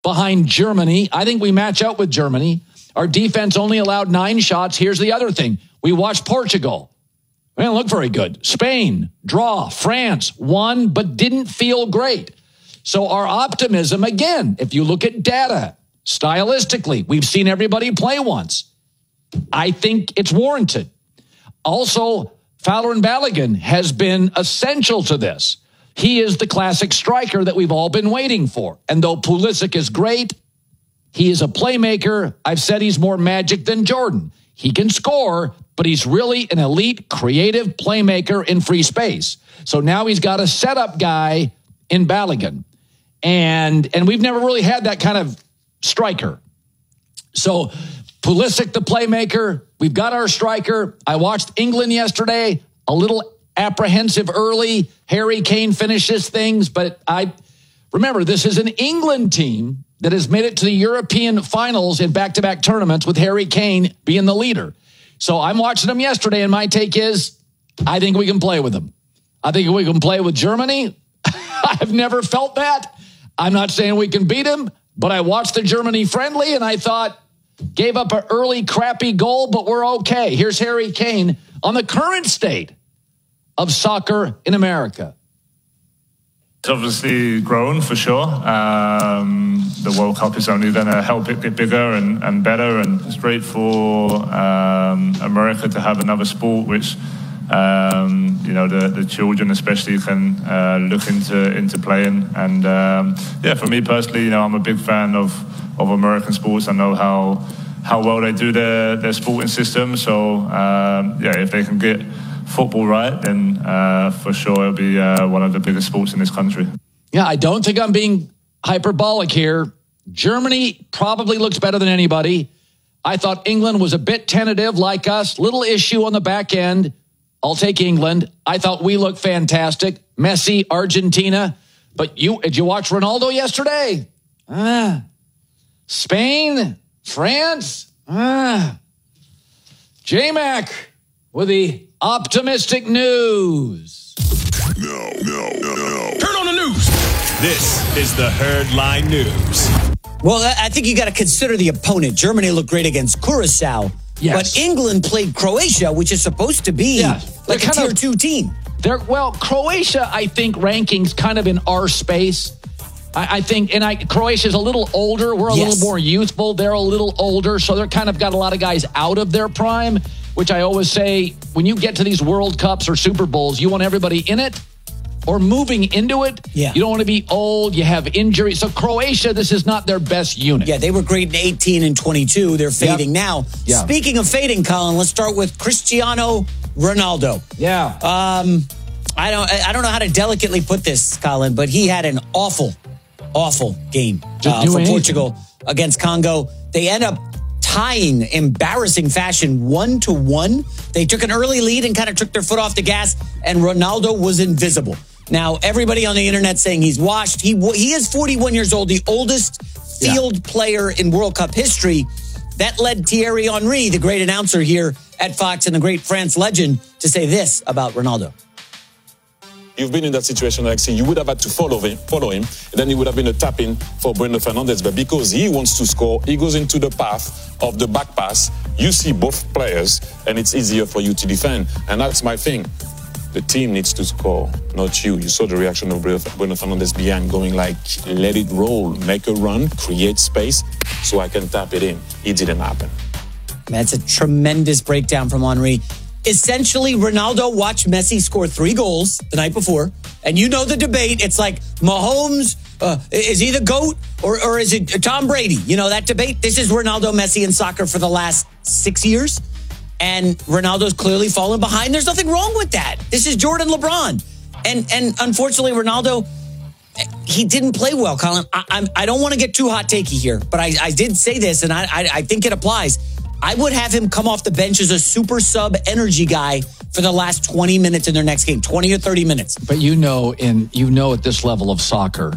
behind Germany. I think we match up with Germany. Our defense only allowed 9 shots. Here's the other thing. We watched Portugal. They didn't look very good. Spain, draw. France, won, but didn't feel great. So our optimism, again, if you look at data, stylistically, we've seen everybody play once. I think it's warranted. Also, Fowler and Balogun has been essential to this. He is the classic striker that we've all been waiting for. And though Pulisic is great, he is a playmaker. I've said he's more Magic than Jordan. He can score, but he's really an elite, creative playmaker in free space. So now he's got a setup guy in Balogun. And we've never really had that kind of striker. So Pulisic, the playmaker, we've got our striker. I watched England yesterday, a little apprehensive early. Harry Kane finishes things, but remember, this is an England team that has made it to the European finals in back-to-back tournaments with Harry Kane being the leader. So I'm watching them yesterday, and my take is, I think we can play with them. I think we can play with Germany. I've never felt that. I'm not saying we can beat them, but I watched the Germany friendly, and I thought, gave up an early crappy goal, but we're okay. Here's Harry Kane on the current state of soccer in America. It's obviously grown for sure. The World Cup is only going to help it get bigger and better, and it's great for America to have another sport which the children especially can look into playing. And for me personally, I'm a big fan of American sports. I know how well they do their sporting system. So if they can get football right, then for sure it'll be one of the biggest sports in this country. Yeah, I don't think I'm being hyperbolic here. Germany probably looks better than anybody. I thought England was a bit tentative like us. Little issue on the back end. I'll take England. I thought we looked fantastic. Messi, Argentina. But did you watch Ronaldo yesterday? Spain, France. J-Mac with the optimistic news. No. Turn on the news. This is the Herdline News. Well, I think you got to consider the opponent. Germany looked great against Curacao. Yes. But England played Croatia, which is supposed to be like a tier 2 team. Croatia, I think, rankings kind of in our space. I think, Croatia's a little older. We're a little more youthful. They're a little older, so they're kind of got a lot of guys out of their prime, which I always say, when you get to these World Cups or Super Bowls, you want everybody in it or moving into it. Yeah. You don't want to be old. You have injuries. So Croatia, this is not their best unit. Yeah, they were great in 18 and 22. They're fading now. Yeah. Speaking of fading, Colin, let's start with Cristiano Ronaldo. Yeah. I don't know how to delicately put this, Colin, but he had an awful game for Portugal against Congo. They end up tying embarrassing fashion 1-1. They took an early lead and kind of took their foot off the gas, and Ronaldo was invisible. Now, everybody on the internet saying he's washed. He is 41 years old, the oldest field player in World Cup history. That led Thierry Henry, the great announcer here at Fox and the great France legend, to say this about Ronaldo. You've been in that situation, Alexi. You would have had to follow him, and then it would have been a tap-in for Bruno Fernandes. But because he wants to score, he goes into the path of the back pass. You see both players, and it's easier for you to defend. And that's my thing. The team needs to score, not you. You saw the reaction of Bruno Fernandes behind, going like, let it roll, make a run, create space, so I can tap it in. It didn't happen. That's a tremendous breakdown from Henry. Essentially, Ronaldo watched Messi score 3 goals the night before. And you know the debate. It's like Mahomes, is he the GOAT or is it Tom Brady? You know, that debate. This is Ronaldo, Messi in soccer for the last 6 years. And Ronaldo's clearly fallen behind. There's nothing wrong with that. This is Jordan LeBron. And unfortunately, Ronaldo, he didn't play well, Colin. I don't want to get too hot takey here, but I did say this, and I think it applies. I would have him come off the bench as a super sub energy guy for the last 20 minutes in their next game, 20 or 30 minutes. But you know at this level of soccer,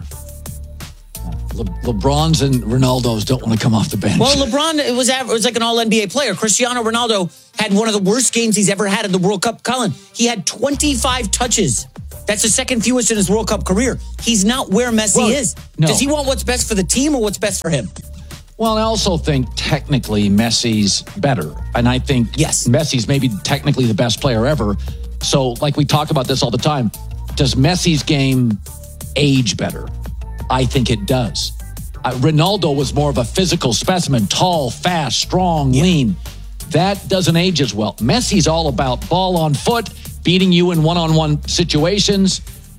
LeBrons and Ronaldos don't want to come off the bench. Well, LeBron, it was like an all-NBA player. Cristiano Ronaldo had one of the worst games he's ever had in the World Cup. Colin, he had 25 touches That's the second fewest in his World Cup career. He's not where Messi is. No. Does he want what's best for the team or what's best for him? Well, I also think technically Messi's better. And I think Yes. Messi's maybe technically the best player ever. So, like we talk about this all the time, does Messi's game age better? I think it does. Ronaldo was more of a physical specimen, tall, fast, strong, lean. That doesn't age as well. Messi's all about ball on foot, beating you in one-on-one situations.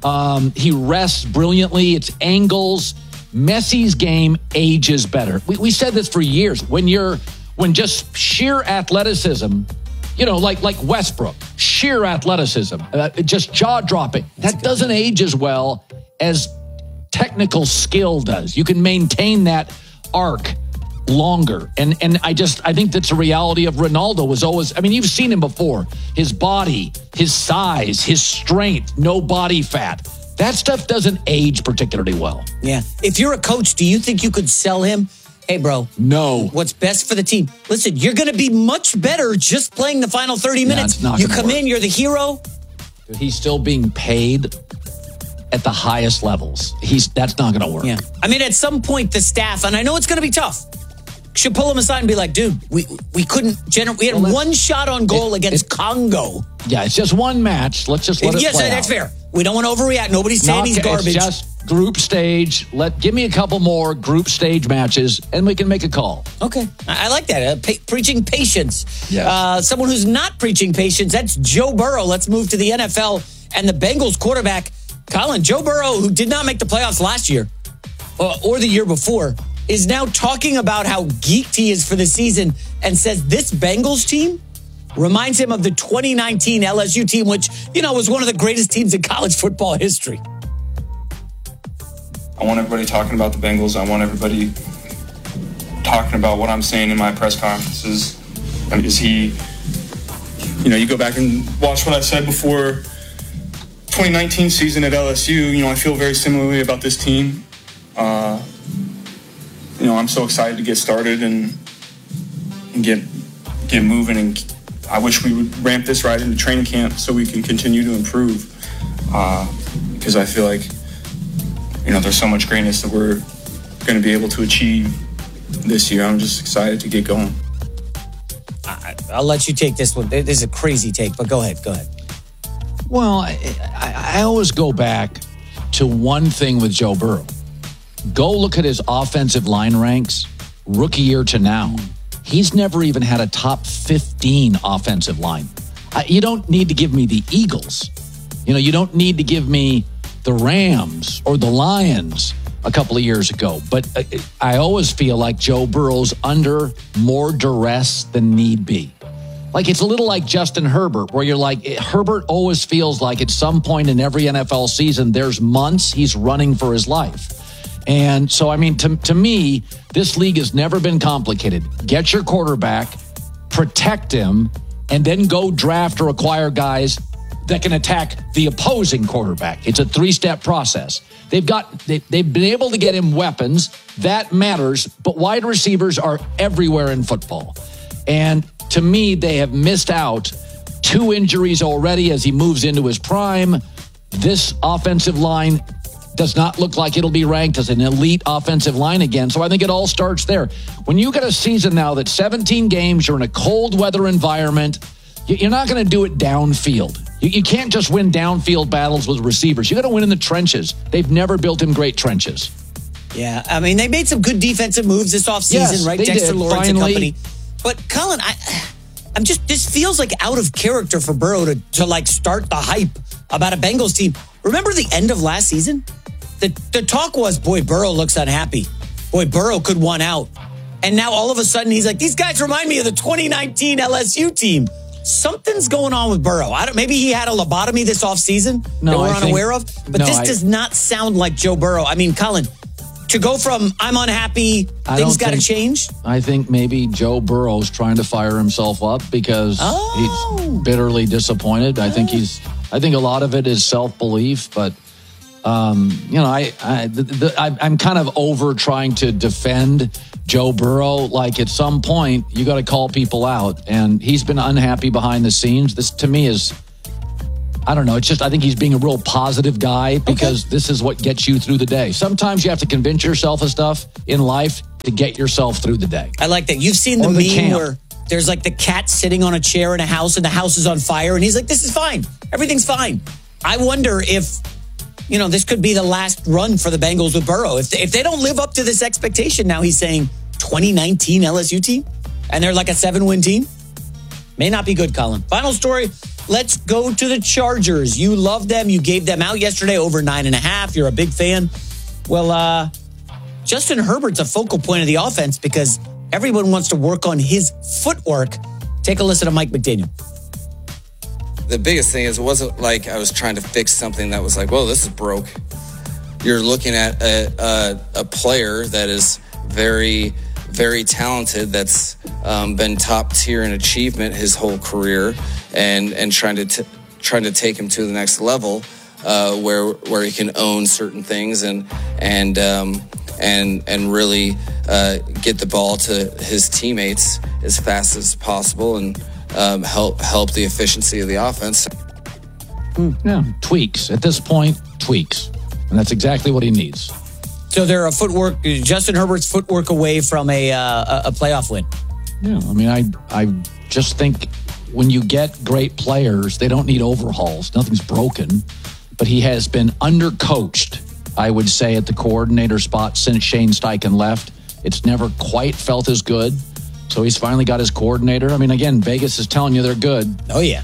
He rests brilliantly. It's angles. Messi's game ages better. We said this for years. When just sheer athleticism, like Westbrook, sheer athleticism, just jaw-dropping, that doesn't age as well as technical skill does. You can maintain that arc longer. And I think that's a reality of Ronaldo was always, you've seen him before. His body, his size, his strength, no body fat. That stuff doesn't age particularly well. Yeah. If you're a coach, do you think you could sell him? Hey, bro. No. What's best for the team? Listen, you're going to be much better just playing the final 30 minutes. it's not You gonna come work. in, you're the hero. He's still being paid at the highest levels. That's not going to work. Yeah. At some point, the staff, and I know it's going to be tough, should pull him aside and be like, dude, we couldn't generate. We had one shot on goal against Congo. Yeah, it's just one match. Let's just let it play that's out. fair. We don't want to overreact. Nobody's saying he's garbage. It's just group stage. Give me a couple more group stage matches, and we can make a call. Okay. I like that. Preaching patience. Yes. Someone who's not preaching patience, that's Joe Burrow. Let's move to the NFL and the Bengals quarterback, Colin. Joe Burrow, who did not make the playoffs last year or the year before, is now talking about how geeked he is for the season and says this Bengals team reminds him of the 2019 LSU team, which, was one of the greatest teams in college football history. I want everybody talking about the Bengals. I want everybody talking about what I'm saying in my press conferences. You go back and watch what I said before 2019 season at LSU. I feel very similarly about this team. I'm so excited to get started and get moving, and I wish we would ramp this right into training camp so we can continue to improve. Because I feel like, there's so much greatness that we're going to be able to achieve this year. I'm just excited to get going. I'll let you take this one. This is a crazy take, but go ahead. Well, I always go back to one thing with Joe Burrow. Go look at his offensive line ranks, rookie year to now. He's never even had a top 15 offensive line. You don't need to give me the Eagles. You don't need to give me the Rams or the Lions a couple of years ago. But I always feel like Joe Burrow's under more duress than need be. Like, it's a little like Justin Herbert, where you're like, Herbert always feels like at some point in every NFL season, there's months he's running for his life. And so, to me, this league has never been complicated. Get your quarterback, protect him, and then go draft or acquire guys that can attack the opposing quarterback. It's a 3-step process. They've been able to get him weapons. That matters, but wide receivers are everywhere in football. And to me, they have missed out 2 injuries already as he moves into his prime. This offensive line does not look like it'll be ranked as an elite offensive line again. So I think it all starts there. When you got a season now that's 17 games, you're in a cold weather environment, you're not going to do it downfield. You can't just win downfield battles with receivers. You got to win in the trenches. They've never built him great trenches. Yeah, they made some good defensive moves this offseason, Yes, right? they Dexter did, Lawrence finally. and company. But Colin, this feels like out of character for Burrow to start the hype about a Bengals team. Remember the end of last season? The talk was, boy, Burrow looks unhappy. Boy, Burrow could one out. And now all of a sudden he's like, these guys remind me of the 2019 LSU team. Something's going on with Burrow. Maybe he had a lobotomy this offseason that we're unaware of. But this does not sound like Joe Burrow. Colin, to go from I'm unhappy, things got to change? I think maybe Joe Burrow's trying to fire himself up because he's bitterly disappointed. I think a lot of it is self-belief, but I'm kind of over trying to defend Joe Burrow. Like, at some point, you got to call people out, and he's been unhappy behind the scenes. This, to me, is I don't know. It's just, I think he's being a real positive guy because this is what gets you through the day. Sometimes you have to convince yourself of stuff in life to get yourself through the day. I like that. You've seen the meme where there's like the cat sitting on a chair in a house and the house is on fire and he's like, this is fine. Everything's fine. I wonder if, this could be the last run for the Bengals with Burrow. If they don't live up to this expectation now, he's saying 2019 LSU team and they're like a 7-win team. May not be good, Colin. Final story. Let's go to the Chargers. You love them. You gave them out yesterday over 9.5. You're a big fan. Well, Justin Herbert's a focal point of the offense because everyone wants to work on his footwork. Take a listen to Mike McDaniel. The biggest thing is it wasn't like I was trying to fix something that was like, whoa, this is broke. You're looking at a player that is very, very talented, that's been top tier in achievement his whole career, and trying to take him to the next level, where he can own certain things and really get the ball to his teammates as fast as possible and help the efficiency of the offense. Yeah, tweaks. At this point, tweaks. And that's exactly what he needs. So they're Justin Herbert's footwork away from a playoff win. Yeah, I mean, I just think when you get great players, they don't need overhauls. Nothing's broken. But he has been undercoached, I would say, at the coordinator spot since Shane Steichen left. It's never quite felt as good. So he's finally got his coordinator. I mean, again, Vegas is telling you they're good. Oh, yeah.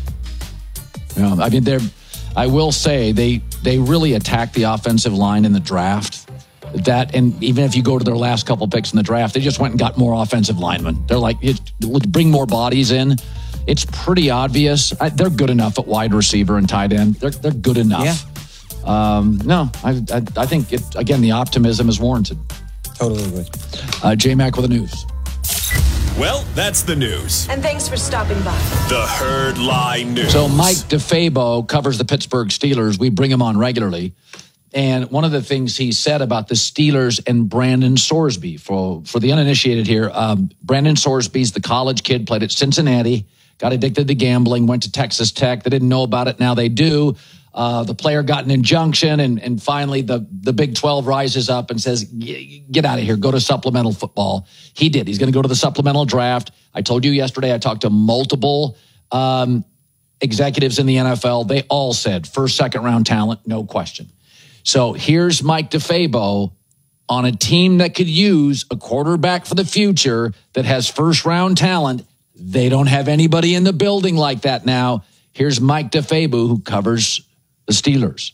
I mean, I will say they really attacked the offensive line in the draft. And even if you go to their last couple picks in the draft, they just went and got more offensive linemen. They're like, bring more bodies in. It's pretty obvious. They're good enough at wide receiver and tight end. They're good enough. Yeah. I think, again, the optimism is warranted. Totally agree. J-Mac with the news. Well, that's the news. And thanks for stopping by. The Herd Line News. So Mike DeFabo covers the Pittsburgh Steelers. We bring him on regularly. And one of the things he said about the Steelers and Brandon Sorsby, for the uninitiated here, Brandon Sorsby's the college kid, played at Cincinnati, got addicted to gambling, went to Texas Tech. They didn't know about it. Now they do. The player got an injunction, and finally the Big 12 rises up and says, get out of here, go to supplemental football. He did. He's going to go to the supplemental draft. I told you yesterday I talked to multiple executives in the NFL. They all said first, second round talent, no question. So here's Mike DeFabo on a team that could use a quarterback for the future that has first round talent. They don't have anybody in the building like that now. Here's Mike DeFabo, who covers the Steelers.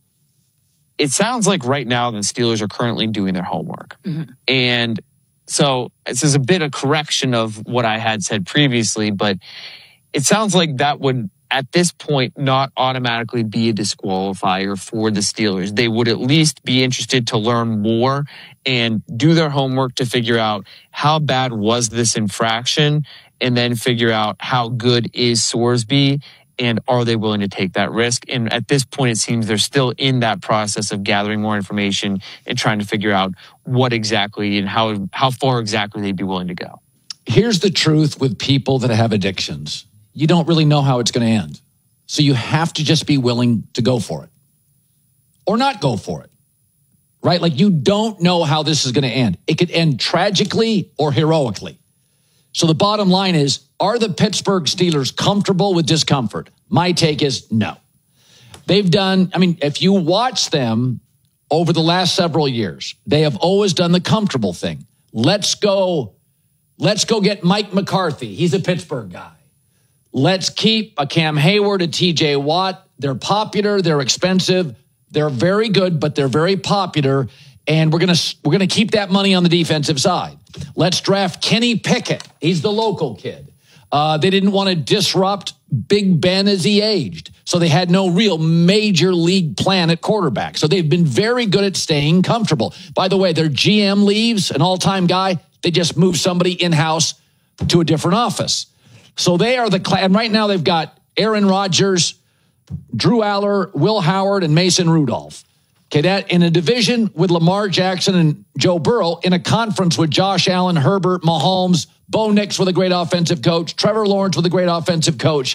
It sounds like right now the Steelers are currently doing their homework. Mm-hmm. And so this is a bit of correction of what I had said previously, but it sounds like that would, at this point, not automatically be a disqualifier for the Steelers. They would at least be interested to learn more and do their homework to figure out how bad was this infraction, and then figure out how good is Sorsby, and are they willing to take that risk? And at this point, it seems they're still in that process of gathering more information and trying to figure out what exactly and how far exactly they'd be willing to go. Here's the truth with people that have addictions. You don't really know how it's going to end. So you have to just be willing to go for it or not go for it, right? Like, you don't know how this is going to end. It could end tragically or heroically. So the bottom line is, are the Pittsburgh Steelers comfortable with discomfort? My take is no. They've done, if you watch them over the last several years, they have always done the comfortable thing. Let's go get Mike McCarthy. He's a Pittsburgh guy. Let's keep a Cam Hayward, a TJ Watt. They're popular. They're expensive. They're very good, but they're very popular. And we're gonna keep that money on the defensive side. Let's draft Kenny Pickett. He's the local kid. They didn't want to disrupt Big Ben as he aged. So they had no real major league plan at quarterback. So they've been very good at staying comfortable. By the way, their GM leaves, an all-time guy. They just moved somebody in-house to a different office. So they are and right now they've got Aaron Rodgers, Drew Aller, Will Howard, and Mason Rudolph. Okay, that in a division with Lamar Jackson and Joe Burrow, in a conference with Josh Allen, Herbert, Mahomes, Bo Nix with a great offensive coach, Trevor Lawrence with a great offensive coach.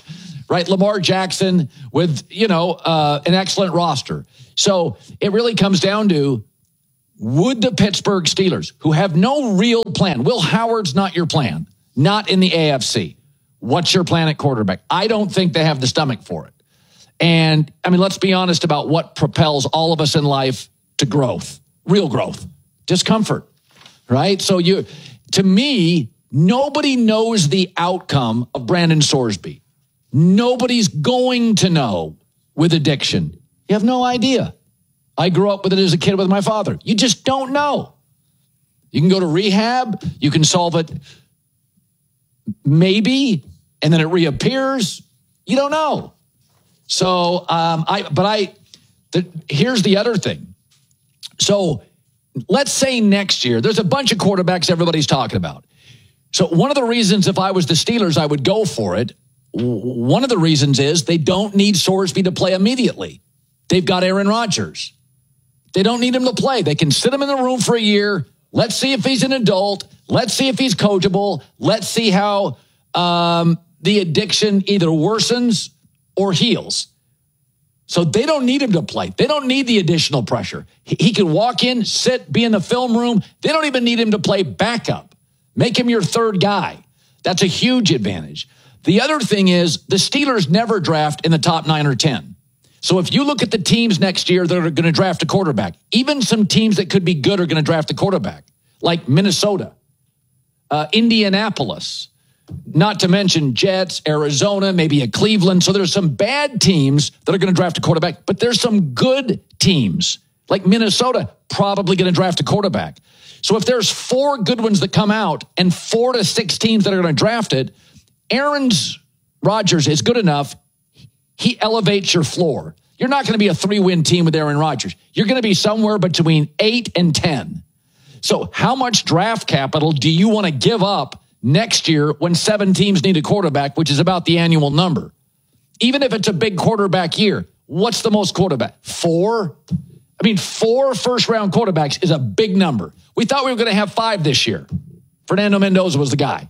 right? Lamar Jackson with, an excellent roster. So it really comes down to, would the Pittsburgh Steelers, who have no real plan, Will Howard's not your plan, not in the AFC. What's your plan at quarterback? I don't think they have the stomach for it. And, let's be honest about what propels all of us in life to growth, real growth, discomfort, right? So to me, nobody knows the outcome of Brandon Sorsby. Nobody's going to know with addiction. You have no idea. I grew up with it as a kid with my father. You just don't know. You can go to rehab. You can solve it maybe, and then it reappears. You don't know. So, here's the other thing. So let's say next year, there's a bunch of quarterbacks everybody's talking about. So one of the reasons, if I was the Steelers, I would go for it. One of the reasons is they don't need Sorsby to play immediately. They've got Aaron Rodgers. They don't need him to play. They can sit him in the room for a year. Let's see if he's an adult. Let's see if he's coachable. Let's see how the addiction either worsens or heals. So they don't need him to play. They don't need the additional pressure. He can walk in, sit, be in the film room. They don't even need him to play backup. Make him your third guy. That's a huge advantage. The other thing is the Steelers never draft in the top 9 or 10. So if you look at the teams next year that are going to draft a quarterback, even some teams that could be good are going to draft a quarterback, like Minnesota, Indianapolis, not to mention Jets, Arizona, maybe a Cleveland. So there's some bad teams that are going to draft a quarterback, but there's some good teams like Minnesota probably going to draft a quarterback. So if there's 4 good ones that come out and 4 to 6 teams that are going to draft it, Aaron Rodgers is good enough. He elevates your floor. You're not going to be a 3-win team with Aaron Rodgers. You're going to be somewhere between 8 and 10. So how much draft capital do you want to give up next year when 7 teams need a quarterback, which is about the annual number? Even if it's a big quarterback year, what's the most quarterback? 4? 4 first-round quarterbacks is a big number. We thought we were going to have 5 this year. Fernando Mendoza was the guy.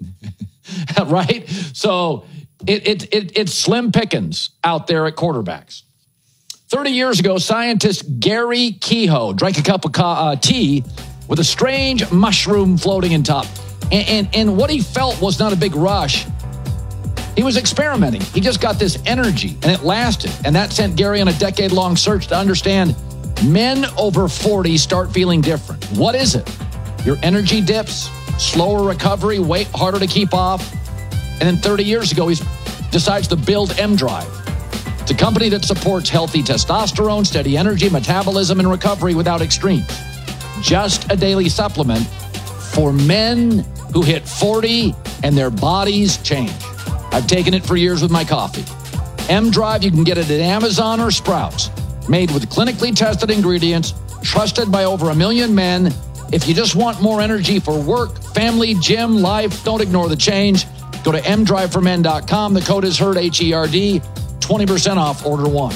Right? So it's slim pickings out there at quarterbacks. 30 years ago, scientist Gary Kehoe drank a cup of tea with a strange mushroom floating in top. And what he felt was not a big rush. He was experimenting. He just got this energy, and it lasted. And that sent Gary on a decade-long search to understand men over 40 start feeling different. What is it? Your energy dips, slower recovery, weight harder to keep off. And then 30 years ago, he decides to build M-Drive. It's a company that supports healthy testosterone, steady energy, metabolism, and recovery without extremes. Just a daily supplement for men who hit 40 and their bodies change. I've taken it for years with my coffee. M-Drive, you can get it at Amazon or Sprouts. Made with clinically tested ingredients, trusted by over 1 million men. If you just want more energy for work, family, gym, life, don't ignore the change. Go to mdriveformen.com. The code is HERD, H-E-R-D, 20% off order 1.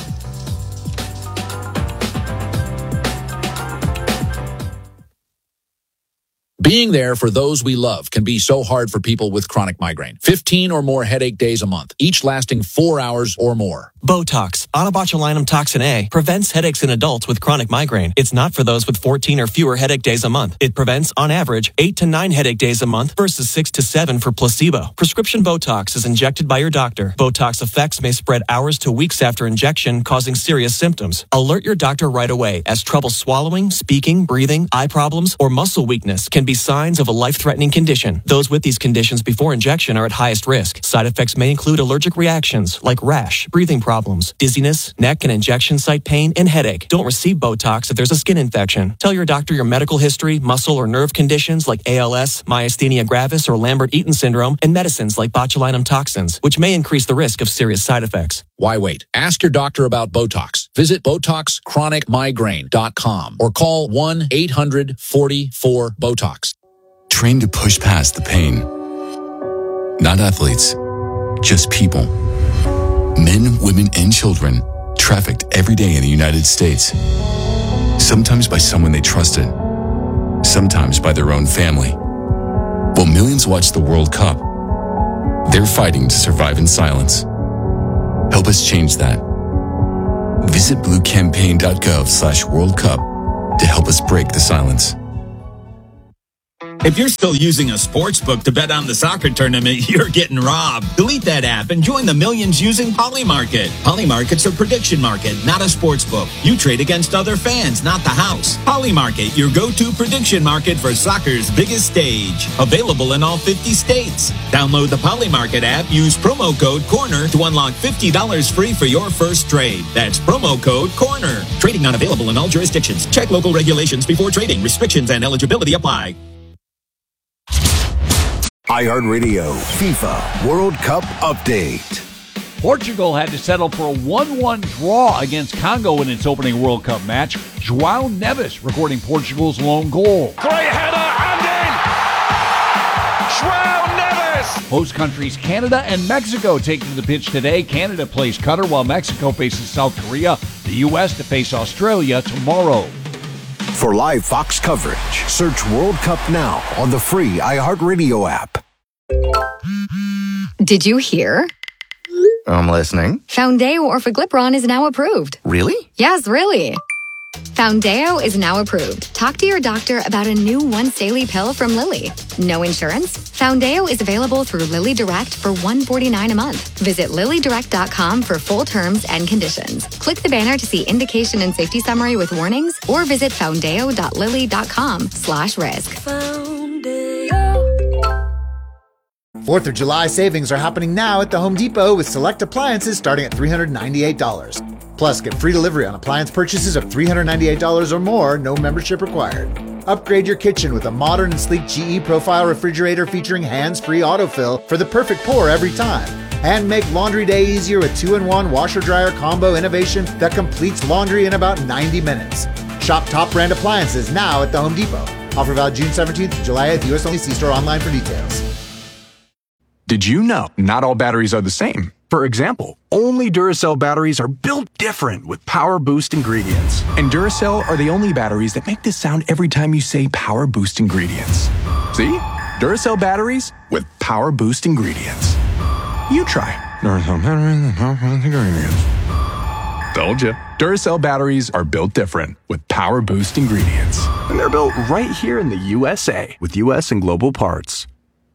Being there for those we love can be so hard for people with chronic migraine. 15 or more headache days a month, each lasting 4 hours or more. Botox, onabotulinum toxin A, prevents headaches in adults with chronic migraine. It's not for those with 14 or fewer headache days a month. It prevents, on average, 8 to 9 headache days a month versus 6 to 7 for placebo. Prescription Botox is injected by your doctor. Botox effects may spread hours to weeks after injection, causing serious symptoms. Alert your doctor right away, as trouble swallowing, speaking, breathing, eye problems, or muscle weakness can be signs of a life-threatening condition. Those with these conditions before injection are at highest risk. Side effects may include allergic reactions like rash, breathing problems, dizziness, neck and injection site pain, and headache. Don't receive Botox if there's a skin infection. Tell your doctor your medical history, muscle or nerve conditions like ALS, myasthenia gravis, or Lambert-Eaton syndrome, and medicines like botulinum toxins, which may increase the risk of serious side effects. Why wait? Ask your doctor about Botox. Visit BotoxChronicMigraine.com or call 1-800-44-BOTOX. Train to push past the pain. Not athletes, just people. Men, women, and children trafficked every day in the United States. Sometimes by someone they trusted, sometimes by their own family. While millions watch the World Cup, they're fighting to survive in silence. Help us change that. Visit bluecampaign.gov/World Cup to help us break the silence. If you're still using a sportsbook to bet on the soccer tournament, you're getting robbed. Delete that app and join the millions using Polymarket. Polymarket's a prediction market, not a sportsbook. You trade against other fans, not the house. Polymarket, your go-to prediction market for soccer's biggest stage. Available in all 50 states. Download the Polymarket app, use promo code CORNER to unlock $50 free for your first trade. That's promo code CORNER. Trading not available in all jurisdictions. Check local regulations before trading. Restrictions and eligibility apply. iHeartRadio FIFA World Cup update. Portugal had to settle for a 1-1 draw against Congo in its opening World Cup match. João Neves recording Portugal's lone goal. Great header and in! João Neves! Host countries Canada and Mexico taking to the pitch today. Canada plays Qatar while Mexico faces South Korea. The U.S. to face Australia tomorrow. For live Fox coverage, search World Cup now on the free iHeartRadio app. Did you hear? I'm listening. Foundeo Orforglipron is now approved. Really? Yes, really. Foundeo is now approved. Talk to your doctor about a new once-daily pill from Lilly. No insurance? Foundeo is available through Lilly Direct for $149 a month. Visit LillyDirect.com for full terms and conditions. Click the banner to see indication and safety summary with warnings, or visit foundeo.lilly.com/risk. 4th of July savings are happening now at the Home Depot with select appliances starting at $398. Plus, get free delivery on appliance purchases of $398 or more, no membership required. Upgrade your kitchen with a modern and sleek GE Profile refrigerator featuring hands-free autofill for the perfect pour every time. And make laundry day easier with 2-in-1 washer-dryer combo innovation that completes laundry in about 90 minutes. Shop top brand appliances now at the Home Depot. Offer valid June 17th to July 8th. U.S. only. See store online for details. Did you know not all batteries are the same? For example, only Duracell batteries are built different with Power Boost ingredients. And Duracell are the only batteries that make this sound every time you say Power Boost ingredients. See? Duracell batteries with Power Boost ingredients. You try. Duracell batteries with Power Boost ingredients. Told you. Duracell batteries are built different with Power Boost ingredients. And they're built right here in the USA with US and global parts.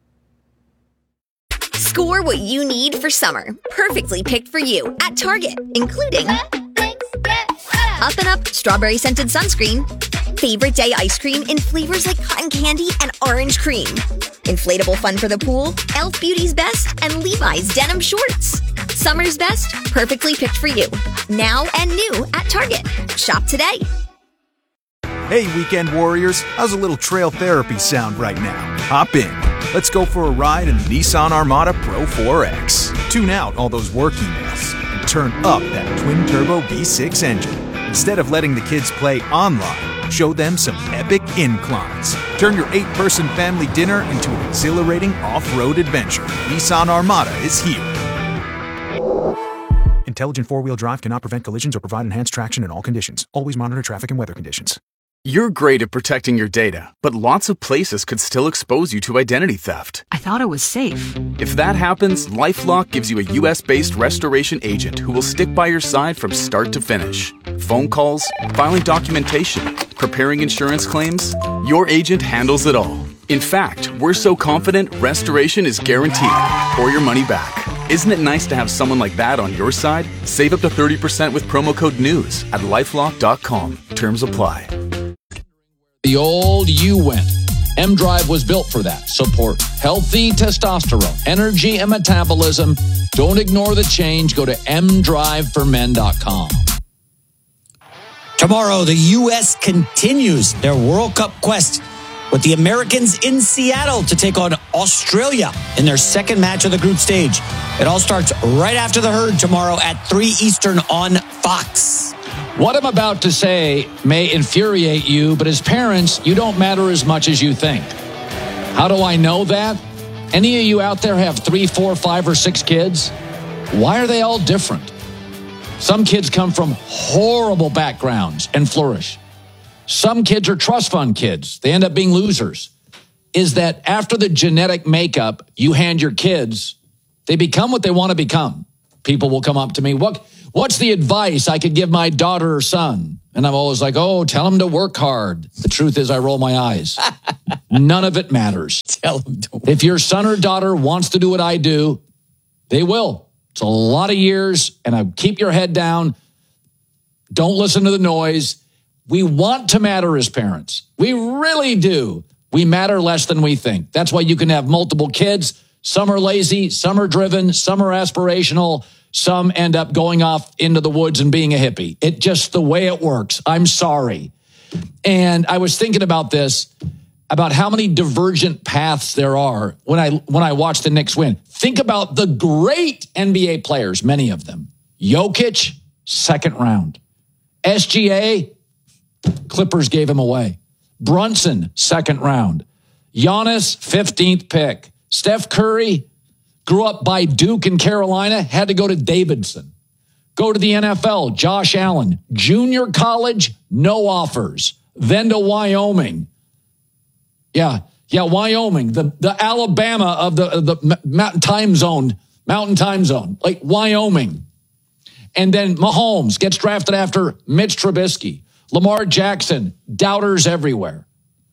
Score what you need for summer, perfectly picked for you at Target, including Up and Up strawberry scented sunscreen, favorite day ice cream in flavors like cotton candy and orange cream, inflatable fun for the pool, Elf Beauty's Best, and Levi's denim shorts. Summer's best, perfectly picked for you, now and new at Target. Shop today. Hey, weekend warriors, how's a little trail therapy sound right now? Hop in. Let's go for a ride in the Nissan Armada Pro 4X. Tune out all those work emails and turn up that twin-turbo V6 engine. Instead of letting the kids play online, show them some epic inclines. Turn your 8-person family dinner into an exhilarating off-road adventure. Nissan Armada is here. Intelligent four-wheel drive cannot prevent collisions or provide enhanced traction in all conditions. Always monitor traffic and weather conditions. You're great at protecting your data, but lots of places could still expose you to identity theft. I thought it was safe. If that happens, LifeLock gives you a US-based restoration agent who will stick by your side from start to finish. Phone calls, filing documentation, preparing insurance claims, your agent handles it all. In fact, we're so confident restoration is guaranteed or your money back. Isn't it nice to have someone like that on your side? Save up to 30% with promo code NEWS at LifeLock.com. Terms apply. The old you went. M-Drive was built for that. Support healthy testosterone, energy, and metabolism. Don't ignore the change. Go to mdriveformen.com. Tomorrow, the U.S. continues their World Cup quest with the Americans in Seattle to take on Australia in their second match of the group stage. It all starts right after the herd tomorrow at 3 Eastern on Fox. What I'm about to say may infuriate you, but as parents, you don't matter as much as you think. How do I know that? Any of you out there have 3, 4, 5, or 6 kids? Why are they all different? Some kids come from horrible backgrounds and flourish. Some kids are trust fund kids. They end up being losers. Is that after the genetic makeup you hand your kids, they become what they want to become. people will come up to me, what's the advice I could give my daughter or son? And I'm always like, tell them to work hard. The truth is I roll my eyes. None of it matters. Tell them to work. If your son or daughter wants to do what I do, they will. It's a lot of years, and I keep your head down. Don't listen to the noise. We want to matter as parents. We really do. We matter less than we think. That's why you can have multiple kids. Some are lazy, some are driven, some are aspirational, some end up going off into the woods and being a hippie. It's just the way it works. I'm sorry. And I was thinking about this, about how many divergent paths there are when I watch the Knicks win. Think about the great NBA players, many of them. Jokic, second round. SGA, Clippers gave him away. Brunson, second round. Giannis, 15th pick. Steph Curry grew up by Duke in Carolina, had to go to Davidson. Go to the NFL, Josh Allen. Junior college, no offers. Then to Wyoming. Yeah, Wyoming, the Alabama of the mountain time zone, like Wyoming. And then Mahomes gets drafted after Mitch Trubisky. Lamar Jackson, doubters everywhere.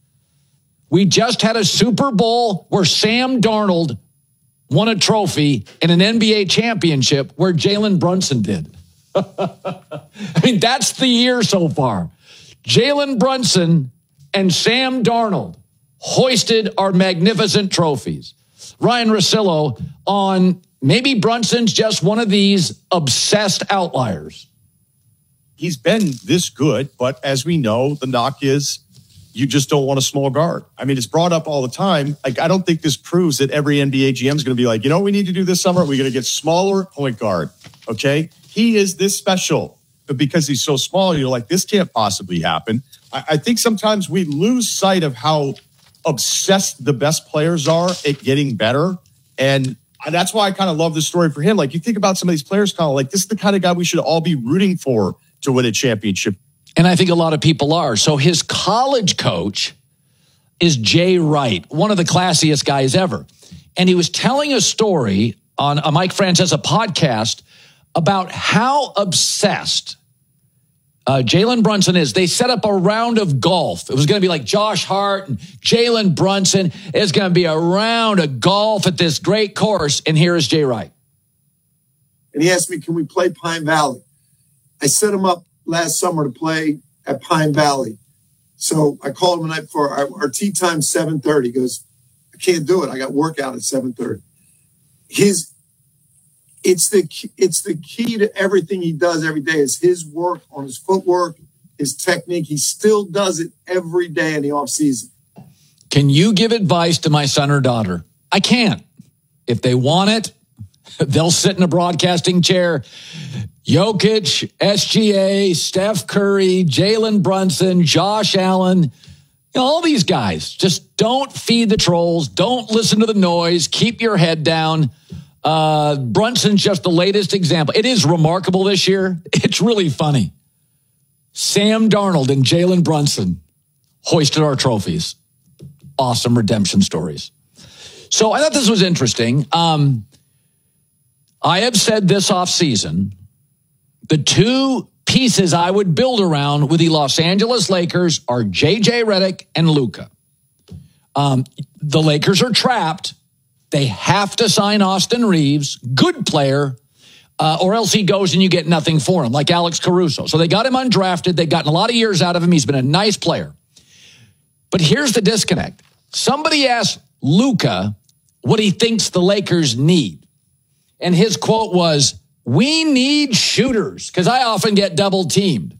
We just had a Super Bowl where Sam Darnold won a trophy and an NBA championship where Jalen Brunson did. I mean, that's the year so far. Jalen Brunson and Sam Darnold hoisted our magnificent trophies. Ryan Russillo on maybe Brunson's just one of these obsessed outliers. He's been this good, but as we know, the knock is you just don't want a small guard. I mean, it's brought up all the time. Like, I don't think this proves that every NBA GM is going to be like, you know what we need to do this summer? We're going to get smaller point guard, okay? He is this special, but because he's so small, you're like, this can't possibly happen. I think sometimes we lose sight of how obsessed the best players are at getting better. And that's why I kind of love this story for him. Like, you think about some of these players, kind of like, this is the kind of guy we should all be rooting for to win a championship. And I think a lot of people are. So his college coach is Jay Wright, one of the classiest guys ever. And he was telling a story on a Mike Francesa podcast about how obsessed Jalen Brunson is. They set up a round of golf. It was going to be like Josh Hart and Jalen Brunson. It's going to be a round of golf at this great course. And here is Jay Wright. And he asked me, can we play Pine Valley? I set him up last summer to play at Pine Valley. So I called him the night before. Our tee time 7:30. He goes, I can't do it. I got workout at 7:30. It's the key to everything he does every day is his work on his footwork, his technique. He still does it every day in the off season. Can you give advice to my son or daughter? I can't. If they want it, they'll sit in a broadcasting chair. Jokic, SGA, Steph Curry, Jalen Brunson, Josh Allen, all these guys. Just don't feed the trolls. Don't listen to the noise. Keep your head down. Brunson's just the latest example. It is remarkable this year. It's really funny. Sam Darnold and Jalen Brunson hoisted our trophies. Awesome redemption stories. So I thought this was interesting. I have said this offseason, the two pieces I would build around with the Los Angeles Lakers are JJ Redick and Luka. The Lakers are trapped. They have to sign Austin Reeves, good player, or else he goes and you get nothing for him, like Alex Caruso. So they got him undrafted. They've gotten a lot of years out of him. He's been a nice player. But here's the disconnect. Somebody asked Luka what he thinks the Lakers need. And his quote was, we need shooters, because I often get double teamed.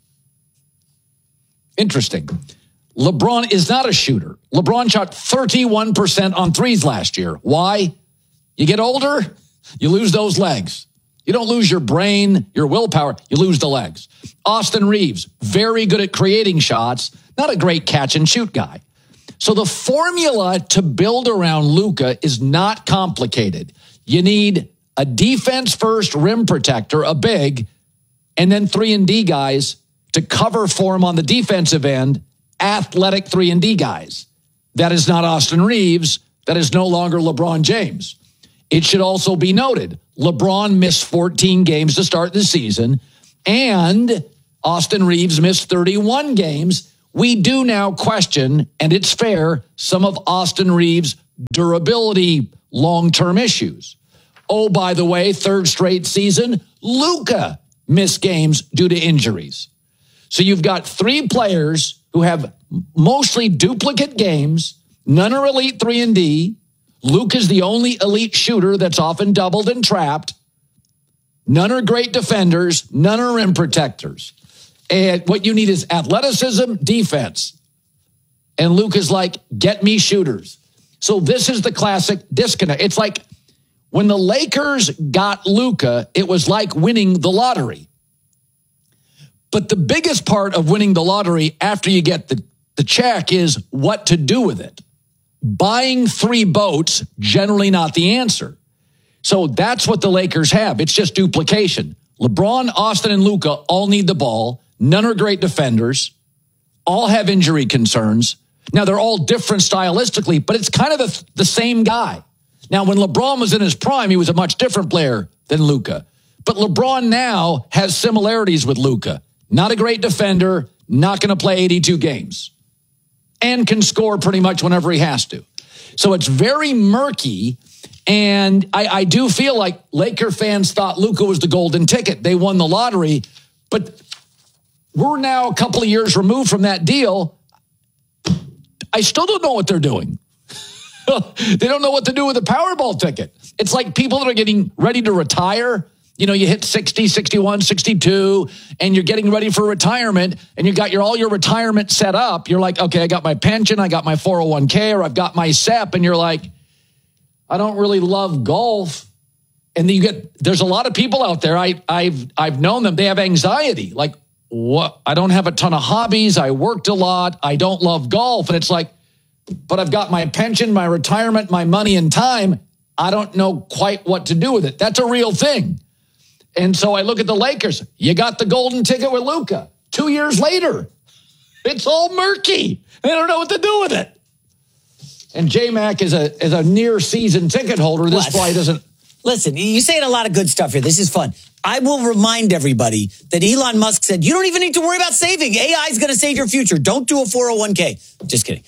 Interesting. LeBron is not a shooter. LeBron shot 31% on threes last year. Why? You get older, you lose those legs. You don't lose your brain, your willpower, you lose the legs. Austin Reeves, very good at creating shots, not a great catch and shoot guy. So the formula to build around Luka is not complicated. You need a defense-first rim protector, a big, and then 3-and-D guys to cover for him on the defensive end, athletic 3-and-D guys. That is not Austin Reeves. That is no longer LeBron James. It should also be noted, LeBron missed 14 games to start the season, and Austin Reeves missed 31 games. We do now question, and it's fair, some of Austin Reeves' durability long-term issues. Oh, by the way, third straight season, Luka missed games due to injuries. So you've got three players who have mostly duplicate games. None are elite 3-and-D. Luka's the only elite shooter that's often doubled and trapped. None are great defenders. None are rim protectors. And what you need is athleticism, defense. And Luka's like, get me shooters. So this is the classic disconnect. It's like when the Lakers got Luka, it was like winning the lottery. But the biggest part of winning the lottery after you get the check is what to do with it. Buying 3 boats, generally not the answer. So that's what the Lakers have. It's just duplication. LeBron, Austin, and Luka all need the ball. None are great defenders. All have injury concerns. Now, they're all different stylistically, but it's kind of the same guy. Now, when LeBron was in his prime, he was a much different player than Luka. But LeBron now has similarities with Luka. Not a great defender, not going to play 82 games, and can score pretty much whenever he has to. So it's very murky, and I do feel like Laker fans thought Luka was the golden ticket. They won the lottery, but we're now a couple of years removed from that deal. I still don't know what they're doing. They don't know what to do with the Powerball ticket. It's like people that are getting ready to retire. You know, you hit 60, 61, 62, and you're getting ready for retirement, and you got all your retirement set up. You're like, okay, I got my pension, I got my 401k, or I've got my SEP, and you're like, I don't really love golf. And then there's a lot of people out there, I've known them, they have anxiety. Like, what? I don't have a ton of hobbies, I worked a lot, I don't love golf. And it's like, but I've got my pension, my retirement, my money and time. I don't know quite what to do with it. That's a real thing. And so I look at the Lakers. You got the golden ticket with Luka. 2 years later, it's all murky. They don't know what to do with it. And J-Mac is a near season ticket holder. This fly doesn't. Listen, you're saying a lot of good stuff here. This is fun. I will remind everybody that Elon Musk said, you don't even need to worry about saving. AI is going to save your future. Don't do a 401k. Just kidding.